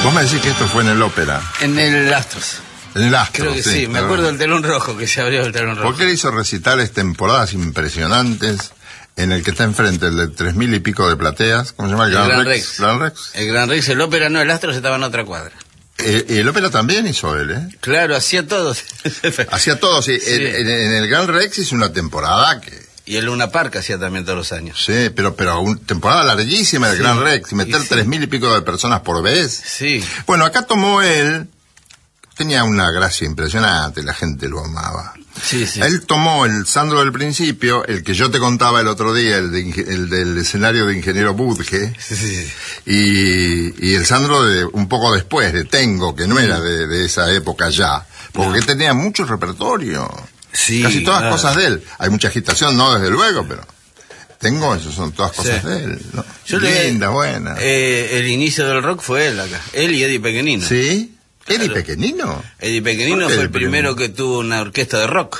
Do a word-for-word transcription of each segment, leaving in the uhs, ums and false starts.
Vos me decís que esto fue en el ópera. En el Astros. En el Astros, Creo que sí, sí, me acuerdo del telón rojo, que se abrió el telón rojo. Porque él hizo recitales, temporadas impresionantes, en el que está enfrente, el de tres mil y pico de plateas. ¿Cómo se llama? El Gran, Gran Rex. Rex. Gran Rex. El Gran Rex, el ópera no, el Astros estaba en otra cuadra. Eh, y el ópera también hizo él, ¿eh? Claro, hacía todo. Hacía todo, sí. Sí. En, en- en el Gran Rex hizo una temporada que... Y el Luna Park hacía también todos los años. Sí, pero pero una temporada larguísima del Sí. Gran Rex, y meter Y sí. tres mil y pico de personas por vez. Sí. Bueno, acá tomó él, tenía una gracia impresionante, la gente lo amaba. Sí, sí. Él tomó el Sandro del principio, el que yo te contaba el otro día, el, de inge- el del escenario de Ingeniero Budge, Sí, sí. y, y el Sandro de un poco después, de Tengo, que no era de, de esa época ya, porque No. tenía mucho repertorio. Sí, Casi todas claro. cosas de él. Hay mucha agitación, no desde luego, pero Tengo, eso son todas cosas Sí. de él, ¿no? Yo le- Linda, buena. Eh, el inicio del rock fue él acá. Él y Eddie Pequenino. ¿Sí? ¿Eddie Claro. Pequenino? Eddie Pequenino ¿Por qué fue el Eddie Pequenino? primero que tuvo una orquesta de rock,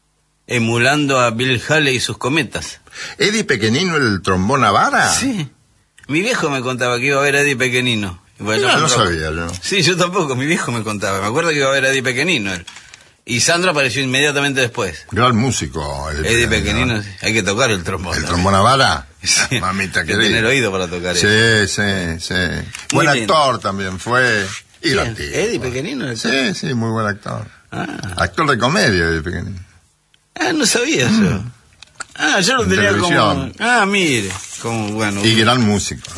emulando a Bill Haley y sus cometas. ¿Eddie Pequenino el trombón a vara? Sí. Mi viejo me contaba que iba a ver a Eddie Pequenino. Y bueno, Mira, no rock. sabía yo. Sí, yo tampoco, mi viejo me contaba. Me acuerdo que iba a ver a Eddie Pequenino él. Y Sandro apareció inmediatamente después. Gran músico. Eddie Pequenino, sí. Hay que tocar el trombón. ¿El también. trombón a vara? Sí. Mamita Hay que querida. tener oído para tocar eso. Sí, sí, sí. Muy Buen bien. actor también fue. Y ¿Quién? latino. Eddie Pequenino. Sí, sí, muy buen actor. Ah, Actor de comedia, Eddie Pequenino. ah, no sabía eso. Ah, yo lo En tenía como... televisión. Ah, mire. Como, bueno. Y gran músico.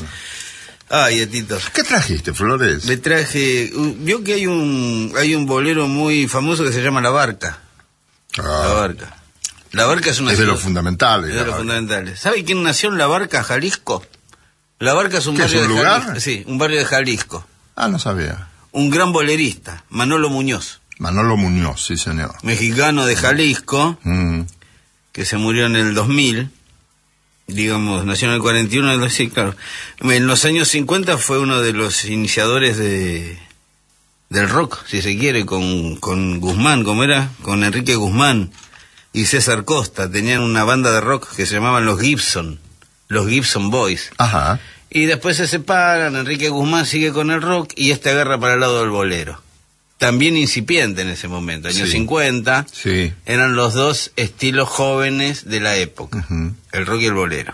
Ay, Etito. ¿Qué trajiste, Flores? Le traje... uh, Vio que hay un hay un bolero muy famoso que se llama La Barca. La Ah, Barca. La Barca es una es de ciudad- los fundamentales. es de la los verdad. fundamentales. ¿Sabe quién nació en La Barca, Jalisco? La Barca es un ¿Qué, es barrio un de lugar? Jalisco. Sí, un barrio de Jalisco. Ah, no sabía. Un gran bolerista, Manolo Muñoz, Manolo Muñoz, sí, señor. mexicano de Jalisco, Mm. que se murió en el dos mil, digamos, nació en el cuarenta y uno, sí, claro. En los años cincuenta fue uno de los iniciadores de del rock, si se quiere, con, con Guzmán, ¿cómo era? Con Enrique Guzmán y César Costa. Tenían una banda de rock que se llamaban los Gibson, los Gibson Boys. Ajá. Y después se separan, Enrique Guzmán sigue con el rock y este agarra para el lado del bolero. También incipiente en ese momento, años Sí. cincuenta. Sí. Eran los dos estilos jóvenes de la época, Ujú. el rock y el bolero.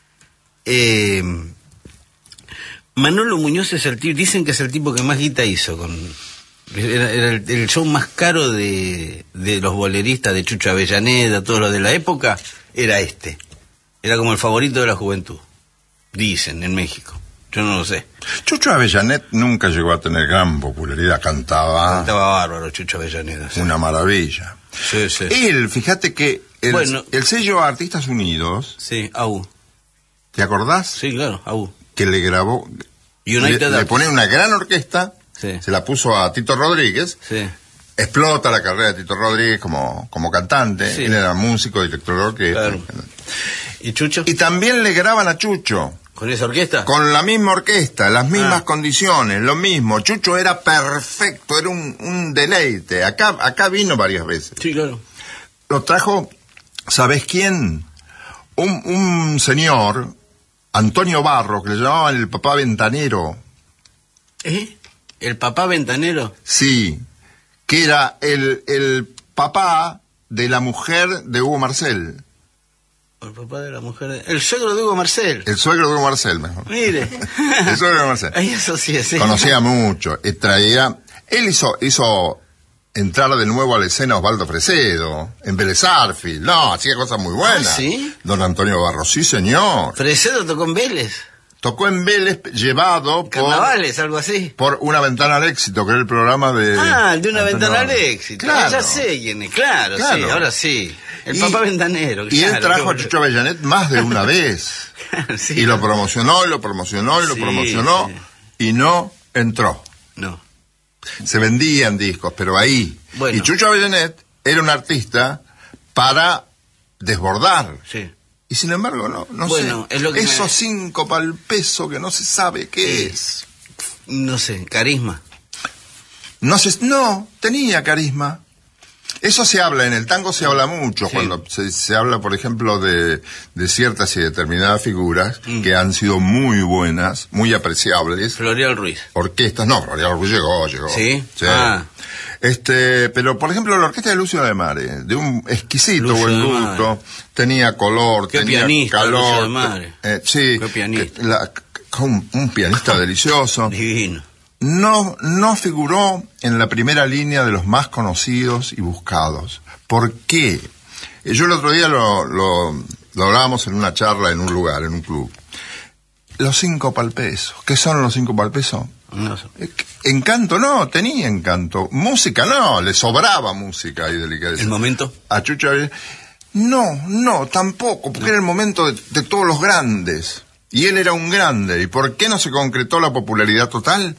Eh, Manolo Muñoz es el tipo, dicen que es el tipo que más guita hizo con... Era, era el, el show más caro de, de los boleristas, de Chucho Avellaneda, todos los de la época, era este. Era como el favorito de la juventud, dicen, en México. Yo no lo sé. Chucho Avellanet nunca llegó a tener gran popularidad, cantaba Estaba bárbaro Chucho Avellaneda. Sí, una maravilla. sí. sí. Él, fíjate que el, Bueno. el sello Artistas Unidos, Sí, au. ¿te acordás? Sí, claro, au. Que le grabó, le, United le Artists. ponía una gran orquesta, Sí. se la puso a Tito Rodríguez, Sí. explota la carrera de Tito Rodríguez como, como cantante, Sí. él era músico, director de orquesta. Claro. ¿Y Chucho? Y también le graban a Chucho, ¿Con esa orquesta? con la misma orquesta, las mismas Ah. condiciones, lo mismo. Chucho era perfecto, era un, un deleite. Acá, acá vino varias veces. Sí, claro. Lo trajo, ¿sabés quién? Un, un señor, Antonio Barro, que le llamaban el papá ventanero. ¿Eh? ¿El papá ventanero? Sí, que era el, el papá de la mujer de Hugo Marcel. El papá de la mujer... de- El suegro de Hugo Marcel. El suegro de Hugo Marcel, mejor. Mire. El suegro de Hugo Marcel. Ahí eso sí es. ¿eh? Conocía mucho, y traía... Él hizo, hizo entrar de nuevo a la escena Osvaldo Fresedo, en Vélez Sarsfield. No, hacía cosas muy buenas. ¿Ah, sí? Don Antonio Barro, sí, señor. Fresedo tocó en Vélez. Tocó en Vélez, llevado por, Carnavales, algo así. por Una Ventana al Éxito, que era el programa de... Ah, de una Antonio ventana al Barro. éxito. Claro. Ah, ya sé quién es, claro, Claro. sí, ahora sí. El Y- papá ventanero. Y él claro, trajo a qué Chucho Avellanet más de una vez. boludo. Sí, Y lo claro. promocionó, y lo promocionó, y lo Sí, promocionó, sí. y no entró. No. Se vendían discos, pero ahí. Bueno. Y Chucho Avellanet era un artista para desbordar. Sí. Y sin embargo, no, no Bueno, sé. es lo que Esos me- cinco para el peso que no se sabe qué Eh. es. No sé, carisma. No sé, no, tenía carisma. Eso se habla, en el tango se habla mucho, sí. cuando se, se habla, por ejemplo, de, de ciertas y determinadas figuras mm. que han sido muy buenas, muy apreciables. Floreal Ruiz. Orquestas, no, Floreal Ruiz llegó, llegó. ¿Sí? Sí. Ah. Este, pero por ejemplo la orquesta de Lucio de Mare, de un exquisito Lucio buen gusto, tenía color, Qué tenía pianista, calor. Lucio de Mare. Eh, sí, Qué pianista. La, un, un pianista delicioso. Divino. No, no figuró en la primera línea de los más conocidos y buscados. ¿Por qué? Yo el otro día lo, lo, lo hablábamos en una charla en un lugar, en un club. Los cinco pal peso. ¿Qué son los cinco pal peso? No sé. Encanto no, tenía encanto. Música no, le sobraba música y delicadeza. ¿El momento? A Chucho no, no, tampoco, porque era el momento de, de todos los grandes. Y él era un grande. ¿Y por qué no se concretó la popularidad total?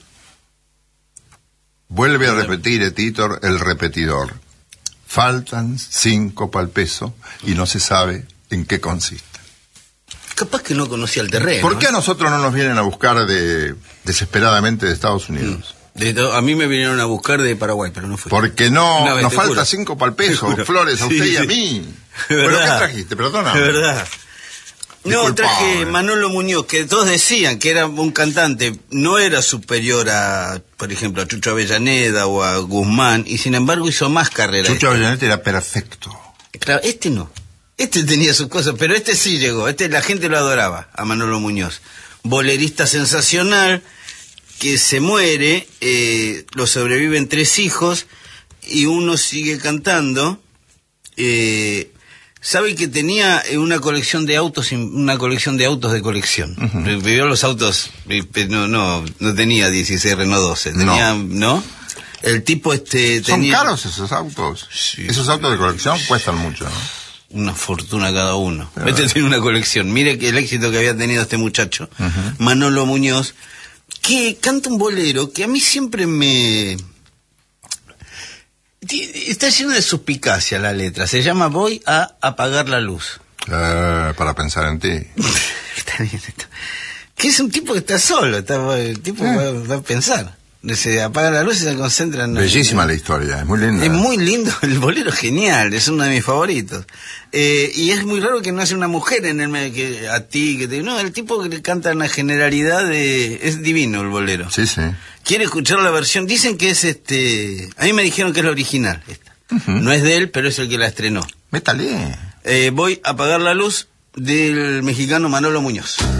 Vuelve a repetir, Titor, el repetidor. Faltan cinco pal peso y no se sabe en qué consiste. Capaz que no conocía el terreno. ¿Por qué a nosotros no nos vienen a buscar de desesperadamente de Estados Unidos? De to- a mí me vinieron a buscar de Paraguay, pero no fui. Porque no, Una vez, nos te falta juro. cinco pal peso, Te juro. Flores, a usted Sí, y a sí. mí. De ¿Pero verdad. qué trajiste? Perdóname. De verdad. No, Disculpame. traje Manolo Muñoz, que todos decían que era un cantante, no era superior a, por ejemplo, a Chucho Avellaneda o a Guzmán, y sin embargo hizo más carrera. Chucho Avellaneda era perfecto. Claro, este no. Este tenía sus cosas, pero este sí llegó. Este la gente lo adoraba, a Manolo Muñoz. Bolerista sensacional, que se muere, eh, lo sobreviven tres hijos, y uno sigue cantando. Eh, sabe que tenía una colección de autos, una colección de autos de colección. Uh-huh. Vivió los autos, no, no, no tenía dieciséis Renault doce, tenía, ¿no? ¿no? El tipo este tenía... ¿Son caros esos autos? Sí. Esos autos de colección cuestan mucho, ¿no? Una fortuna cada uno. Pero este tiene una colección. Mire que el éxito que había tenido este muchacho, uh-huh. Manolo Muñoz, que canta un bolero que a mí siempre me... Está lleno de suspicacia la letra. Se llama Voy a apagar la luz. Eh, para pensar en ti. Está bien esto. Que es un tipo que está solo. Está, el tipo eh. va, va a pensar. Se apaga la luz y se concentra en... Bellísima la historia, es muy linda. Es muy lindo, el bolero es genial, es uno de mis favoritos. Eh, y es muy raro que no haya una mujer en el medio, que a ti, que te... No, el tipo que le canta una generalidad de... Es divino el bolero. Sí, sí. Quiere escuchar la versión, dicen que es este... A mí me dijeron que es la original, esta. Uh-huh. No es de él, pero es el que la estrenó. Métale. Eh, voy a apagar la luz del mexicano Manolo Muñoz.